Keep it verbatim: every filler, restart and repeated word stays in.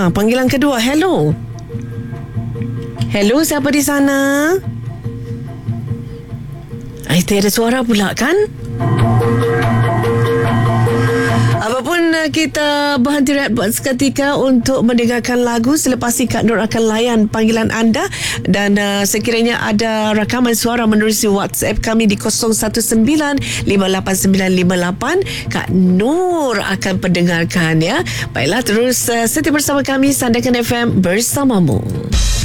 Ah, panggilan kedua. Hello. Hello, siapa di sana? Ay, tiada suara pula kan? Apapun, kita berhenti rehat buat seketika untuk mendengarkan lagu. Selepas ini Kak Nur akan layan panggilan anda. Dan uh, sekiranya ada rakaman suara menerusi WhatsApp kami di kosong satu sembilan lima lapan sembilan lima lapan, Kak Nur akan pendengarkan ya. Baiklah, terus uh, setia bersama kami. Sandakan F M bersamamu.